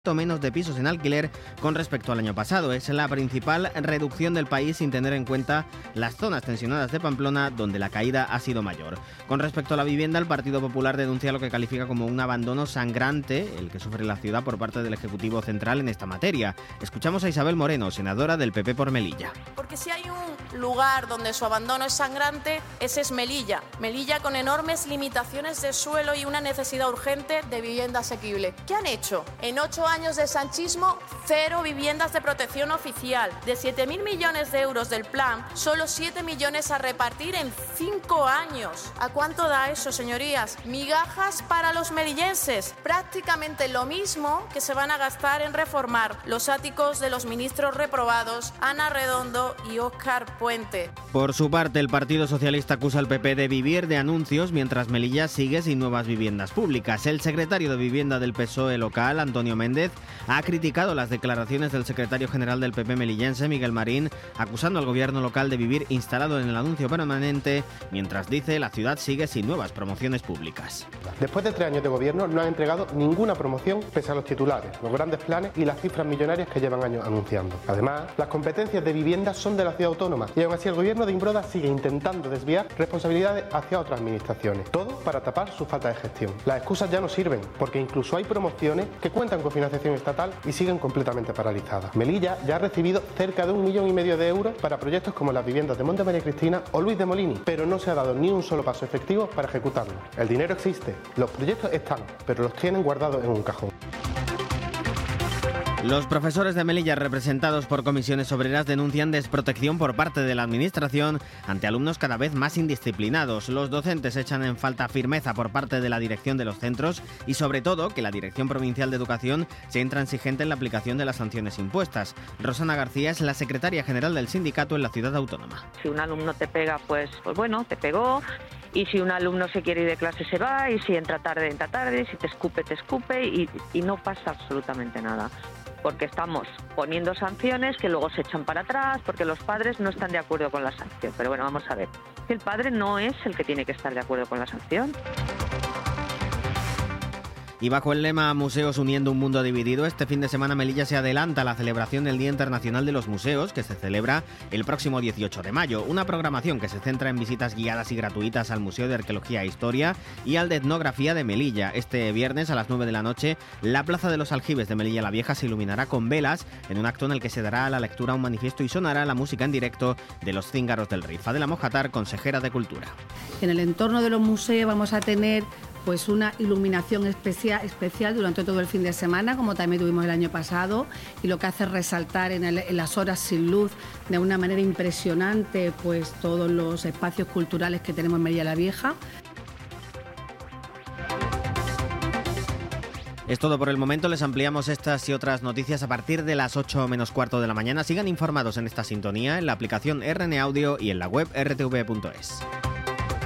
menos de pisos en alquiler con respecto al año pasado. Es la principal reducción del país sin tener en cuenta las zonas tensionadas de Pamplona, donde la caída ha sido mayor. Con respecto a la vivienda, el Partido Popular denuncia lo que califica como un abandono sangrante, el que sufre la ciudad por parte del Ejecutivo Central en esta materia. Escuchamos a Isabel Moreno, senadora del PP por Melilla. Porque si hay un lugar donde su abandono es sangrante, ese es Melilla. Melilla con enormes limitaciones de suelo y una necesidad urgente de vivienda asequible. ¿Qué han hecho? En 8 años de sanchismo, 0 viviendas de protección oficial. De 7.000 millones de euros del plan, solo 7 millones a repartir en 5 años. ¿A cuánto da eso, señorías? Migajas para los melillenses. Prácticamente lo mismo que se van a gastar en reformar los áticos de los ministros reprobados Ana Redondo y Óscar Puente. Por su parte, el Partido Socialista acusa al PP de vivir de anuncios mientras Melilla sigue sin nuevas viviendas públicas. El secretario de Vivienda del PSOE local, Antonio Méndez, ha criticado las declaraciones del secretario general del PP melillense, Miguel Marín, acusando al gobierno local de vivir instalado en el anuncio permanente, mientras dice la ciudad sigue sin nuevas promociones públicas. Después de 3 años de gobierno no han entregado ninguna promoción pese a los titulares, los grandes planes y las cifras millonarias que llevan años anunciando. Además, las competencias de vivienda son de la ciudad autónoma y aún así el gobierno de Imbroda sigue intentando desviar responsabilidades hacia otras administraciones, todo para tapar su falta de gestión. Las excusas ya no sirven, porque incluso hay promociones que cuentan con financiación estatal y siguen completamente paralizadas. Melilla ya ha recibido cerca de 1,5 millones de euros para proyectos como las viviendas de Monte María Cristina o Luis de Molini, pero no se ha dado ni un solo paso efectivo para ejecutarlo. El dinero existe, los proyectos están, pero los tienen guardados en un cajón. Los profesores de Melilla, representados por comisiones obreras, denuncian desprotección por parte de la administración ante alumnos cada vez más indisciplinados. Los docentes echan en falta firmeza por parte de la dirección de los centros y, sobre todo, que la Dirección Provincial de Educación sea intransigente en la aplicación de las sanciones impuestas. Rosana García es la secretaria general del sindicato en la ciudad autónoma. Si un alumno te pega, pues bueno, te pegó. Y si un alumno se quiere ir de clase se va, y si entra tarde, entra tarde, si te escupe y no pasa absolutamente nada. Porque estamos poniendo sanciones que luego se echan para atrás, porque los padres no están de acuerdo con la sanción. Pero bueno, vamos a ver, el padre no es el que tiene que estar de acuerdo con la sanción. Y bajo el lema Museos uniendo un mundo dividido, este fin de semana Melilla se adelanta a la celebración del Día Internacional de los Museos, que se celebra el próximo 18 de mayo. Una programación que se centra en visitas guiadas y gratuitas al Museo de Arqueología e Historia y al de Etnografía de Melilla. Este viernes a las 9 de la noche, la Plaza de los Aljibes de Melilla la Vieja se iluminará con velas en un acto en el que se dará a la lectura un manifiesto y sonará la música en directo de los Cíngaros del Rif. Adela Mojatar, consejera de Cultura. En el entorno de los museos vamos a tener pues una iluminación especial durante todo el fin de semana, como también tuvimos el año pasado, y lo que hace es resaltar en las horas sin luz de una manera impresionante pues todos los espacios culturales que tenemos en Melilla la Vieja. Es todo por el momento, les ampliamos estas y otras noticias a partir de las 8 menos cuarto de la mañana. Sigan informados en esta sintonía, en la aplicación RN Audio y en la web rtv.es.